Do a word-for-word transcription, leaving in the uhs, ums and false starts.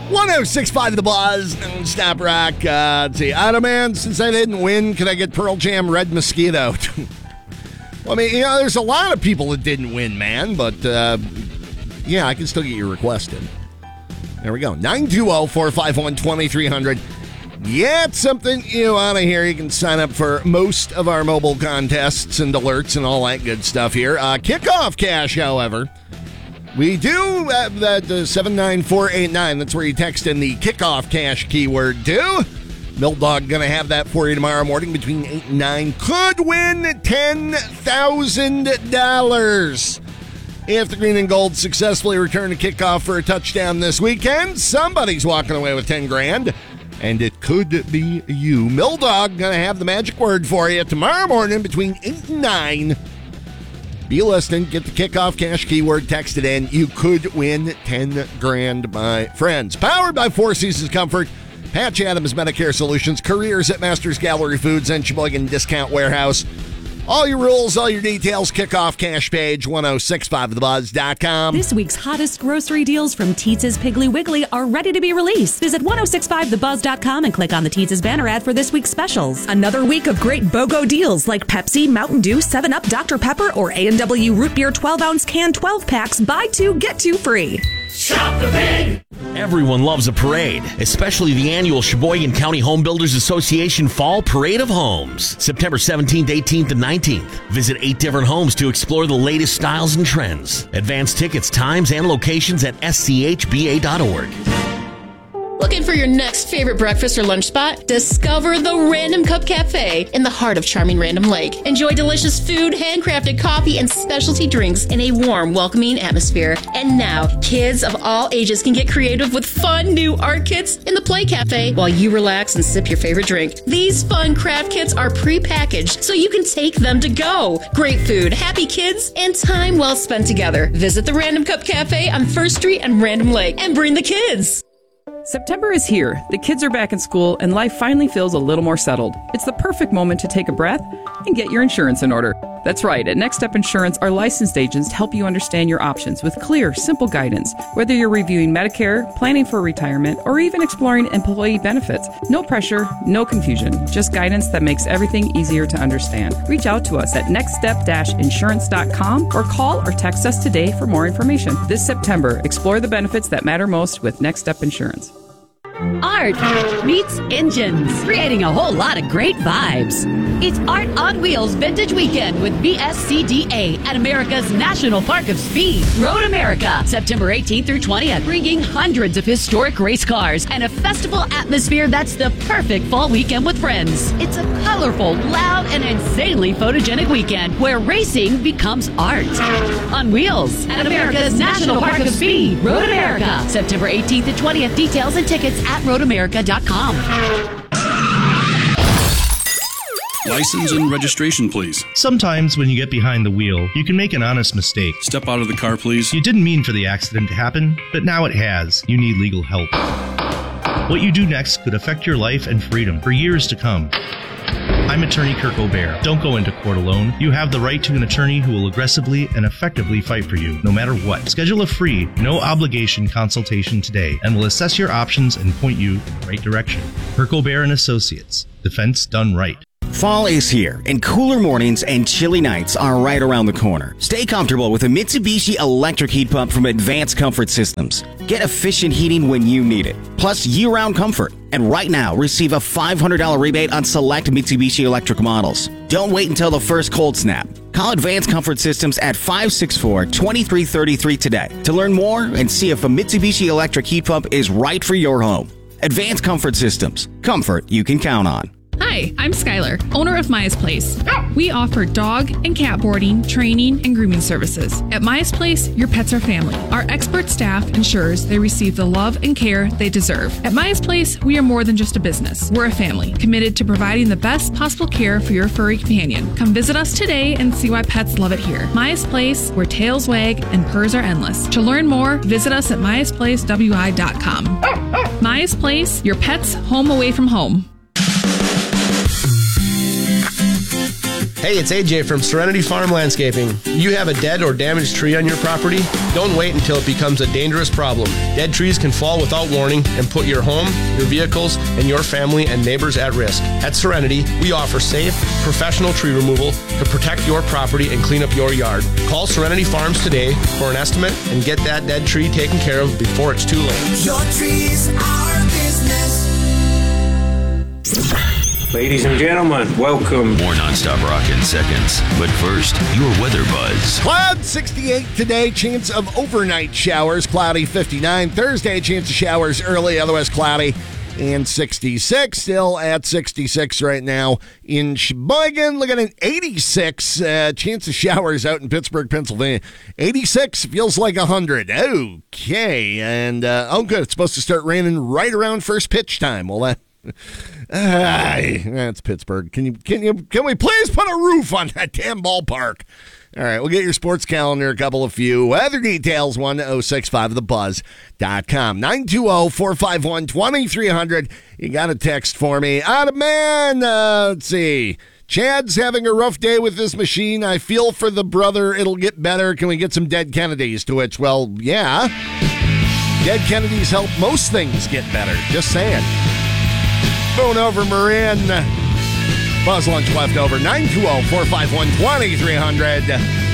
one oh six point five The Buzz, Stop Rock. Uh, let's see. Auto Man, since I didn't win, can I get Pearl Jam Red Mosquito? Well, I mean, you know, there's a lot of people that didn't win, man, but uh, yeah, I can still get your request in. There we go. nine two zero, four five one, two three zero zero. Yeah, it's something you want to hear. You can sign up for most of our mobile contests and alerts and all that good stuff here. Uh, kickoff cash, however, we do have that uh, seven nine four eight nine. That's where you text in the kickoff cash keyword to. Milldog going to have that for you tomorrow morning between eight and nine. Could win ten thousand dollars. If the green and gold successfully return to kickoff for a touchdown this weekend, somebody's walking away with ten grand. And it could be you. Milldog going to have the magic word for you tomorrow morning between eight and nine. Be listening. Get the kickoff cash keyword texted in. You could win ten grand, my friends. Powered by Four Seasons Comfort, Patch Adams Medicare Solutions, careers at Masters Gallery Foods, and Sheboygan Discount Warehouse. All your rules, all your details, kickoff cash page, ten sixty-five the buzz dot com. This week's hottest grocery deals from Teetz's Piggly Wiggly are ready to be released. Visit ten sixty-five the buzz dot com and click on the Teetz's banner ad for this week's specials. Another week of great BOGO deals like Pepsi, Mountain Dew, seven up, Doctor Pepper, or A and W Root Beer twelve ounce can twelve packs. Buy two, get two free. Shop the Pig! Everyone loves a parade, especially the annual Sheboygan County Home Builders Association Fall Parade of Homes, September seventeenth, eighteenth, and nineteenth. Visit eight different homes to explore the latest styles and trends. Advance tickets, times, and locations at s c h b a dot org. Looking for your next favorite breakfast or lunch spot? Discover the Random Cup Cafe in the heart of charming Random Lake. Enjoy delicious food, handcrafted coffee, and specialty drinks in a warm, welcoming atmosphere. And now, kids of all ages can get creative with fun new art kits in the Play Cafe while you relax and sip your favorite drink. These fun craft kits are pre-packaged so you can take them to go. Great food, happy kids, and time well spent together. Visit the Random Cup Cafe on First Street and Random Lake and bring the kids. September is here. The kids are back in school and life finally feels a little more settled. It's the perfect moment to take a breath and get your insurance in order. That's right. At Next Step Insurance, our licensed agents help you understand your options with clear, simple guidance. Whether you're reviewing Medicare, planning for retirement, or even exploring employee benefits, no pressure, no confusion. Just guidance that makes everything easier to understand. Reach out to us at next step dash insurance dot com or call or text us today for more information. This September, explore the benefits that matter most with Next Step Insurance. Art meets engines, creating a whole lot of great vibes. It's Art on Wheels Vintage Weekend with B S C D A at America's National Park of Speed, Road America, September eighteenth through twentieth, bringing hundreds of historic race cars and a festival atmosphere that's the perfect fall weekend with friends. It's a colorful, loud, and insanely photogenic weekend where racing becomes art. On Wheels at America's National Park of Speed, Road America, September eighteenth and twentieth. Details and tickets at road america dot com. License and registration, please. Sometimes when you get behind the wheel, you can make an honest mistake. Step out of the car, please. You didn't mean for the accident to happen, but now it has. You need legal help. What you do next could affect your life and freedom for years to come. I'm attorney Kirk O'Bear. Don't go into court alone. You have the right to an attorney who will aggressively and effectively fight for you, no matter what. Schedule a free, no-obligation consultation today, and we'll assess your options and point you in the right direction. Kirk O'Bear and Associates. Defense done right. Fall is here, and cooler mornings and chilly nights are right around the corner. Stay comfortable with a Mitsubishi electric heat pump from Advanced Comfort Systems. Get efficient heating when you need it, plus year-round comfort. And right now, receive a five hundred dollars rebate on select Mitsubishi electric models. Don't wait until the first cold snap. Call Advanced Comfort Systems at five six four, two three three three today to learn more and see if a Mitsubishi electric heat pump is right for your home. Advanced Comfort Systems. Comfort you can count on. Hi, I'm Skylar, owner of Maya's Place. We offer dog and cat boarding, training, and grooming services. At Maya's Place, your pets are family. Our expert staff ensures they receive the love and care they deserve. At Maya's Place, we are more than just a business. We're a family, committed to providing the best possible care for your furry companion. Come visit us today and see why pets love it here. Maya's Place, where tails wag and purrs are endless. To learn more, visit us at mayas place w i dot com. Maya's Place, your pet's home away from home. Hey, it's A J from Serenity Farm Landscaping. You have a dead or damaged tree on your property? Don't wait until it becomes a dangerous problem. Dead trees can fall without warning and put your home, your vehicles, and your family and neighbors at risk. At Serenity, we offer safe, professional tree removal to protect your property and clean up your yard. Call Serenity Farms today for an estimate and get that dead tree taken care of before it's too late. Your trees, our business. Ladies and gentlemen, welcome. More nonstop rock in seconds. But first, your weather buzz. Cloud sixty-eight today, chance of overnight showers, cloudy fifty-nine. Thursday, chance of showers early, otherwise cloudy, and sixty-six. Still at sixty-six right now in Sheboygan. Look at an eighty-six, uh, chance of showers out in Pittsburgh, Pennsylvania. eighty-six feels like one hundred. Okay, and uh, oh good, it's supposed to start raining right around first pitch time. Well, that... Ay, that's Pittsburgh. Can you can you can we please put a roof on that damn ballpark? All right, we'll get your sports calendar, a couple of few weather details, one oh six five the buzz dot com. nine two zero, four five one, two three zero zero. You got a text for me. Out man, uh, let's see. Chad's having a rough day with this machine. I feel for the brother. It'll get better. Can we get some dead Kennedys? To which, well, yeah. Dead Kennedys help most things get better. Just saying. Phone over, Marin. Buzz Lunch left over. nine two zero, four five one, two three zero zero.